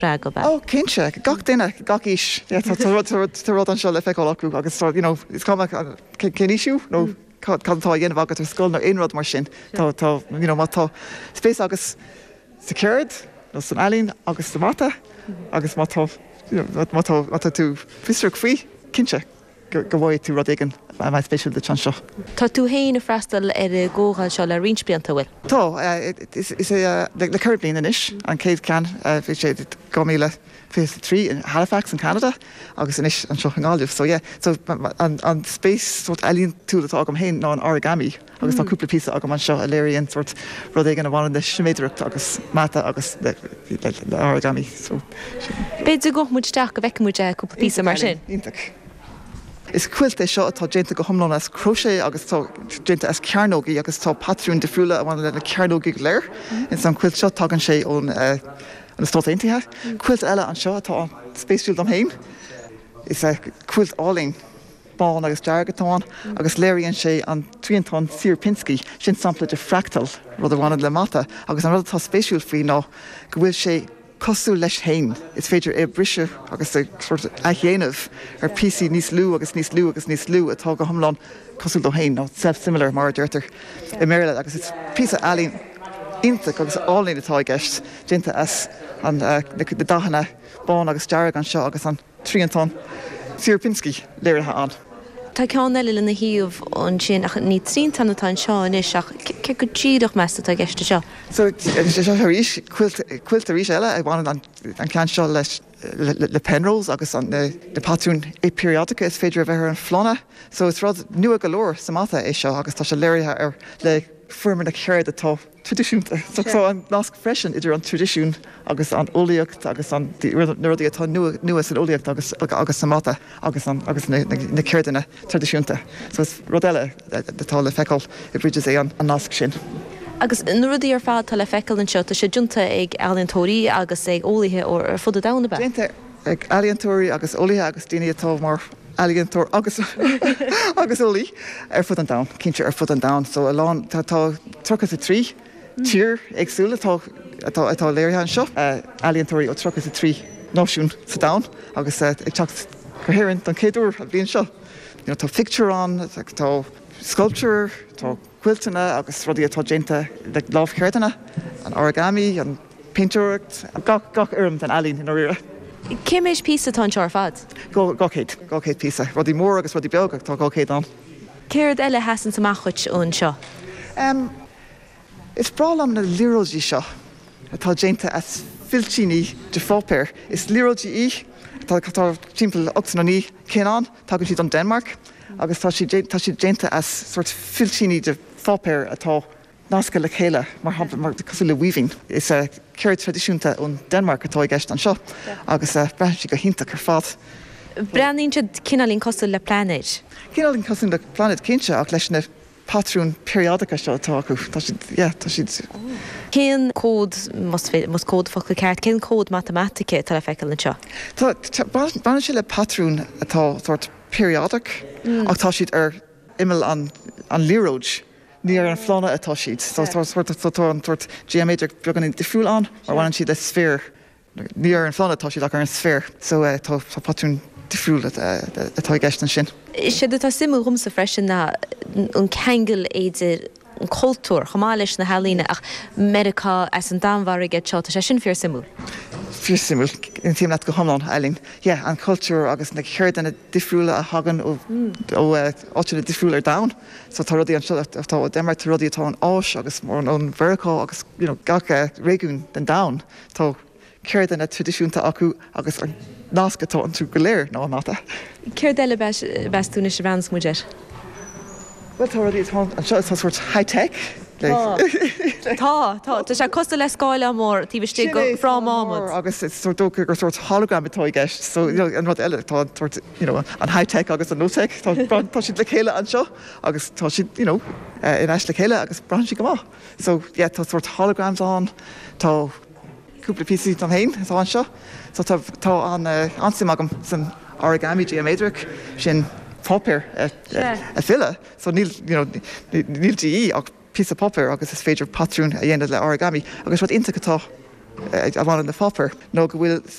ra go ba. Oh, cinse, gach duine, gach is. Tá rud an seo le feicáil acu agus is cum cin isisiú nó cantá dhéanamh agat ar scoil nó aonrad mar sin. Tá spéis agus secured nó san eilín agus sa mata agus má tú fistruach faoi cinse go bhhaid tú rud éigen a mai spéisiúil de seo. Tá tú héin a freistal ar a ggógáil seo le rinsblianta bhfuil? Tá, is le curb blian inis an céad cean bhí sé 2023 in Halifax in Canada agus inis an seo an gáilh. So an spéis sort eilíonn túla atá agam héin ná an origami agus tá cúpla písa agam an seo a léiríonn sort rud éigen a bhhain de sméidireacht agus mata agus le origami. Beidir go muisteach go bhheicimúide cúpla písa mar sin? Is cuilte seo atá dénta go thomlán as crochet agus tá dénta as cearnógaí agus tá patrún de friúla a bhhain le cearnógaí léir. In san cuilt seo tágan sé ón an stát aontaithe. Cuilt eile an seo atá spéisiúil am héin. Is cuilt áling bán agus deargatáin agus léiríonn sé an tríontán Sierpinski sin sampla de fractal rud a bhhain le mata agus an rud atá spéisiúil faoi ná go bhfuil sé cosú leis hain. Is féidir é brise agus a chéanamh ar PC níos lú agus níos lú agus níos lú atá go thomlán cosú do hain nó self-similar mar deirtar i méile agus is písa eilín ionta agus álainn atá gceist dénta as an na dachanna bán agus dearg an seo agus an tríontán Sierpinski léirithe an. Tá ceán eile lena híomh an sin ach ní tríntanatá seo inis ach ce go tíadach measta tá gceiste seo. So ríis cuilt a ríis eile ag bhain an cean seo leis le Penrose agus an de patrún periodica is féidir a bheith ar an flóna. So is rud nua go leor sa mata é seo agus tá sé léirithe ar le fuair na chéir atá tradiisiúnta. So an nasc freisin idir an tradiisiún agus an óíocht agus an nuirí atá nuas an óíocht agus sa mata agus na céirdaine tradiisiúnta. So is rud eile atá le feiceáil I bríide é an nasc sin. Agus nuirí ar fád tá le feiceáil an seo tá sé dúnta ag ealaíontóirí agus ag ólaithe ó ar fud a damna ba. Dénta ag ealaíontóirí agus ólaithe agus daoine atá mar ealaíontóir agus ólaí ar fud an dam, cinnte ar fud an dam. So a lán tá trochas a trí tír agsúla atá léirithe an seo ealaíontóirí ó trochas a trí náisiún sa dam agus ag teacht coherent an céadúr a bhíonn seo. Tá picture an, tá sculpture, tá quiltainna agus rudí atá dénta le lámhcéirdainna, an origami, an paintúireacht, gach orm an ealaín in áíire. Cé méis písa tá seoir fad? Gachéad písa. Rudí mór agus rudí beag tá gachéad an. Céird eile hasan amach chuit ón seo? Is brálam na líróidí seo atá dénta as filtíní de fápéir. Is líróidí í tá timppla 8 ní céán tágann siad an Denmark agus tá si dénta as sort filtíní de fápéir atá nasca le chéile mar cosú le weaving. Is ceir tradiisiúnta ón Denmark atá gceist an seo agus brean si go hinnta ar fad. Breanín siad cinálín cosú le planéid? Cinálín cosú le planéid cinse ach leis na patrún periodica seo atá acu. Tá siad Cén cód mus cód focail ceart, cén cód mathematica tá le feiceáil an seo? Tá si le patrún atá sort periodic ach tá siad ar imil an líróid. Ní ar an flóna atá siad. Tá an tuairt geométric beagán difriúil an ar bhain siad le sfér. Ní ar an flóna atá siad ach ar an sfér. So tá patrún difriúil atá gceist an sin. Siad atá simú rumsa freisin na an ceangail éidir an cultúr chomá leis na helína ach America as an dámharige seo tá sé sin fear simú. Fear simú in tíim leat go thomlán eilín. An cultúr agus na chéirdainna difriúla a hagan ó áte na difriúil ar dam. So tá rudí an seo atá Denmark tá rudí atá an áis agus mór an bhharicá agus gacha réún den dam. Tá céirdainna tradiisiúnta acu agus an nasca tá an tú go léir ná máta. Céir deile bestúna sé bhans muidir? Well, tá rudí an seo tá suirt high-tech. Tá sé costa le scáile mór tí bhtí go frá mámod. Agus is dócha gur sort hologram atá gceist, so an rud eile tá an high-tech agus an no-tech, tá siad le chéile an seo agus tá siad in eis le chéile agus bran si go má. So tá sort holograms an, tá cúpla písaí an hain tá an seo, so tá an ansim agam san origami geometric sin fápéir a fila, so níl GE ach pí papéir agus is féidir patrún a dhéanamh le origami agus rud inta atá a bhán na fopper nó go bhfuil